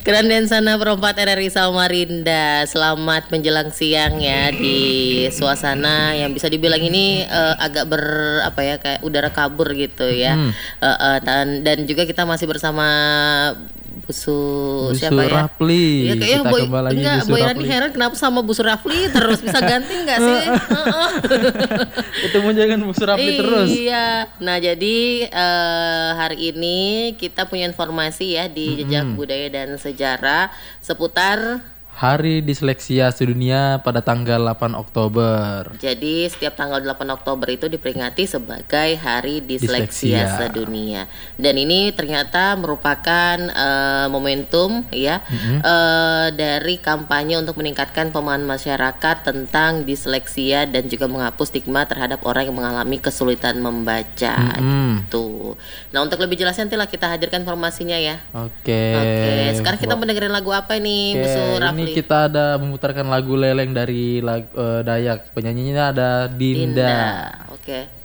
Grandensana Perempat RRI Samarinda, selamat menjelang siang ya di suasana yang bisa dibilang ini agak apa ya, kayak udara kabur gitu ya. Dan juga kita masih bersama Busu Busu siapa ya? Rapli. Iya kayaknya Kita kembali lagi Busu Boy Rani Rapli. heran kenapa sama Busu Rafli terus bisa ganti nggak sih? Ketemu jangan Busu Rapli terus. Iya. Nah jadi hari ini kita punya informasi ya di Jejak Budaya dan Sejarah seputar. Hari Disleksia Sedunia pada tanggal 8 Oktober. Jadi setiap tanggal 8 Oktober itu diperingati sebagai Hari Disleksia Sedunia. Dan ini ternyata merupakan momentum ya dari kampanye untuk meningkatkan pemahaman masyarakat tentang disleksia dan juga menghapus stigma terhadap orang yang mengalami kesulitan membaca gitu. Nah, untuk lebih jelasnya nanti lah kita hadirkan informasinya ya. Oke. Sekarang kita mendengarkan lagu apa nih, Bu Rafli? Ini kita ada memutarkan lagu Leleng dari Dayak. Penyanyinya ada Dinda. Oke.